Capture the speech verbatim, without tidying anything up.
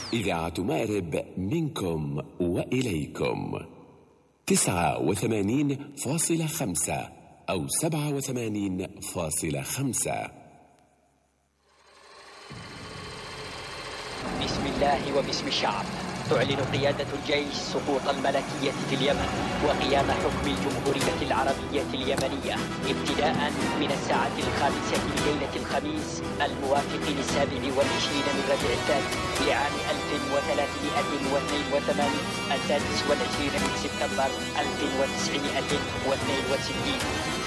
إذاعة مأرب منكم وإليكم تسعة وثمانين فاصلة خمسة أو سبعة وثمانين فاصلة خمسة. بسم الله وباسم الشعب تعلن قيادة الجيش سقوط الملكية في اليمن وقيام حكم الجمهورية العربية اليمنية ابتداء من الساعة الخامسة من ليلة الخميس الموافق للسابع والعشرين من ربيع الثاني لعام ألف وثلاثمائة واثنين وثمانين السادس والعشرين من سبتمبر ألف وتسعمائة واثنين وستين.